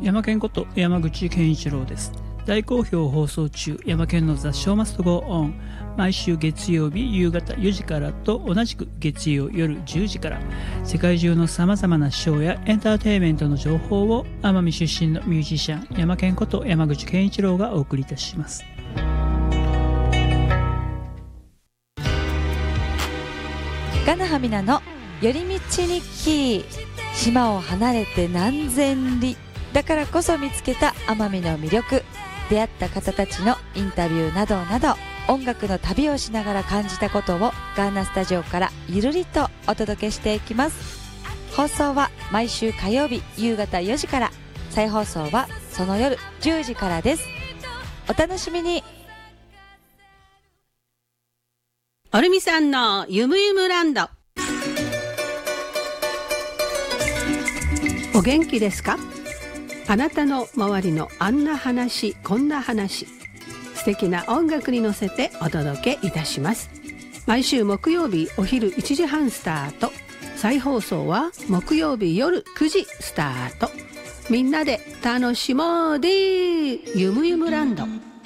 山健こと山口健一郎です。大好評放送中、山健のザ・ショーマストゴーオン、毎週月曜日夕方4時からと同じく月曜夜10時から、世界中のさまざまなショーやエンターテインメントの情報を奄美出身のミュージシャン山健こと山口健一郎がお送りいたします。 ガナハミナの寄り道日記。島を離れて何千里だからこそ見つけた奄美の魅力、出会った方たちのインタビューなどなど、音楽の旅をしながら感じたことをガーナスタジオからゆるりとお届けしていきます。放送は毎週火曜日夕方4時から、再放送はその夜10時からです。お楽しみに。 おるみさんのゆむゆむランド。お元気ですか？あなたの周りのあんな話こんな話、素敵な音楽に乗せてお届けいたします。毎週木曜日お昼1時半スタート、再放送は木曜日夜9時スタート。みんなで楽しもうでゆむゆむランド。